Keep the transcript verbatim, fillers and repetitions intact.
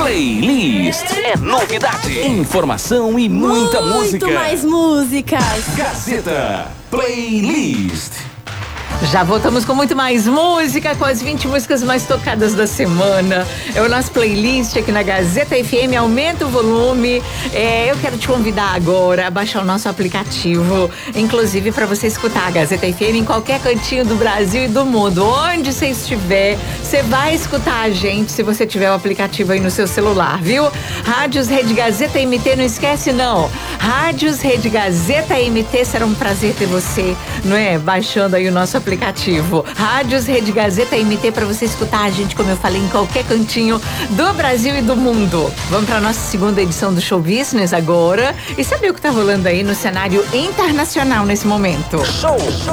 Playlist é novidade, informação e muita Muito música. Muito mais músicas. Gazeta Playlist. Já voltamos com muito mais música, com as vinte músicas mais tocadas da semana. É o nosso playlist aqui na Gazeta F M. Aumenta o volume. É, eu quero te convidar agora a baixar o nosso aplicativo, inclusive para você escutar a Gazeta F M em qualquer cantinho do Brasil e do mundo. Onde você estiver, você vai escutar a gente se você tiver o aplicativo aí no seu celular, viu? Rádios Rede Gazeta M T, não esquece não. Rádios Rede Gazeta M T, será um prazer ter você, não é? Baixando aí o nosso aplicativo. aplicativo. Rádios Rede Gazeta M T para você escutar a gente, como eu falei, em qualquer cantinho do Brasil e do mundo. Vamos para nossa segunda edição do Show Business agora e saber o que tá rolando aí no cenário internacional nesse momento. Show!